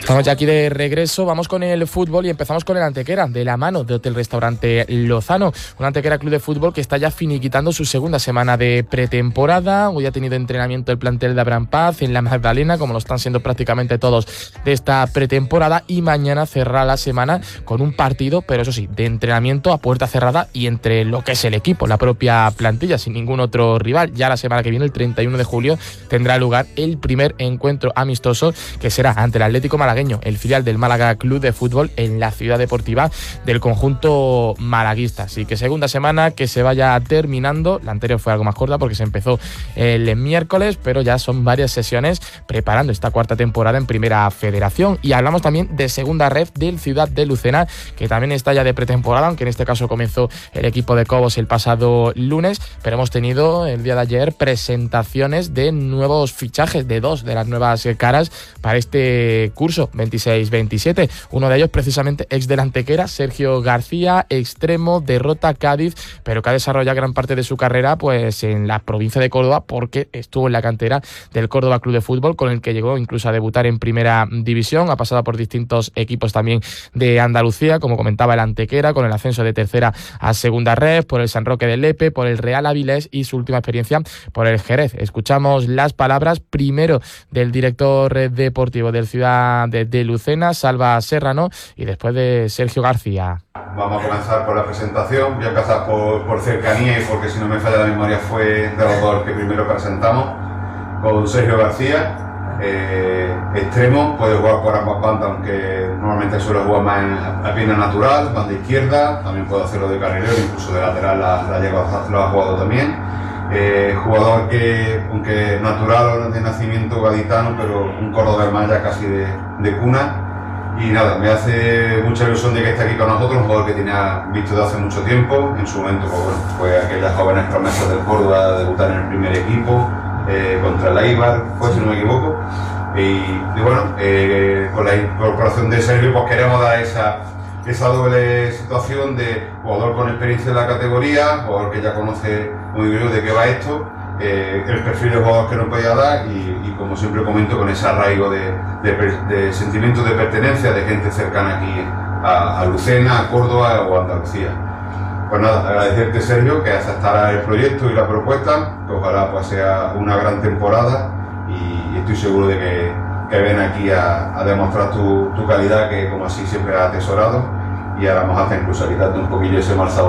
Estamos ya aquí de regreso, vamos con el fútbol y empezamos con el Antequera, de la mano de Hotel Restaurante Lozano, un Antequera Club de Fútbol que está ya finiquitando su segunda semana de pretemporada. Hoy ha tenido entrenamiento el plantel de Abraham Paz en la Magdalena, como lo están siendo prácticamente todos de esta pretemporada, y mañana cerrará la semana con un partido, pero eso sí, de entrenamiento a puerta cerrada y entre lo que es el equipo, la propia plantilla, sin ningún otro rival. Ya la semana que viene, el 31 de julio, tendrá lugar el primer encuentro amistoso, que será ante el Atlético Malagueño, el filial del Málaga Club de Fútbol, en la ciudad deportiva del conjunto malaguista. Así que segunda semana que se vaya terminando. La anterior fue algo más corta porque se empezó el miércoles, pero ya son varias sesiones preparando esta cuarta temporada en Primera Federación. Y hablamos también de segunda ref del Ciudad de Lucena, que también está ya de pretemporada, aunque en este caso comenzó el equipo de Cobos el pasado lunes, pero hemos tenido el día de ayer presentaciones de nuevos fichajes, de dos de las nuevas caras para este curso 26-27. Uno de ellos precisamente ex del Antequera, Sergio García, extremo de Rota Cádiz, pero que ha desarrollado gran parte de su carrera pues en la provincia de Córdoba, porque estuvo en la cantera del Córdoba Club de Fútbol, con el que llegó incluso a debutar en Primera División. Ha pasado por distintos equipos también de Andalucía, como comentaba el Antequera, con el ascenso de tercera a segunda ref, por el San Roque del Lepe, por el Real Avilés y su última experiencia por el Jerez. Escuchamos las palabras primero del director deportivo del Ciudad de Lucena, Salva Serrano, y después de Sergio García. Vamos a comenzar por la presentación. Voy a empezar por cercanía, y porque si no me falla la memoria fue de los dos que primero presentamos, con Sergio García, extremo, puede jugar por ambas bandas, aunque normalmente suele jugar más en la pierna natural, banda izquierda, también puede hacerlo de carrilero, incluso de lateral lo ha jugado también. Jugador que, aunque natural o de nacimiento gaditano, pero un cordobés más ya casi de cuna. Y nada, me hace mucha ilusión de que esté aquí con nosotros, un jugador que tenía visto de hace mucho tiempo. En su momento pues, bueno, fue aquellas jóvenes promesas del Córdoba, debutar en el primer equipo, contra el Eibar, pues, si no me equivoco. Y bueno, con la incorporación de Sergio pues queremos dar esa doble situación de jugador con experiencia en la categoría, jugador que ya conoce muy bien de qué va esto, el perfil de jugador que nos podía dar, y como siempre comento, con ese arraigo de sentimientos de pertenencia de gente cercana aquí a Lucena, a Córdoba o a Andalucía. Pues nada, agradecerte, Sergio, que aceptara el proyecto y la propuesta, que ojalá pues sea una gran temporada, y estoy seguro de que ven aquí a demostrar tu calidad, que como así siempre has atesorado, y ahora vamos a hacer incluso quitarte un poquillo ese mal sabor